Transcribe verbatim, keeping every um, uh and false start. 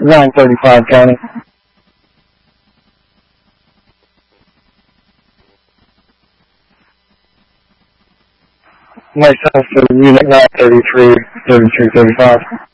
nine thirty-five County. Myself for Unit nine thirty-three, thirty-three thirty-five.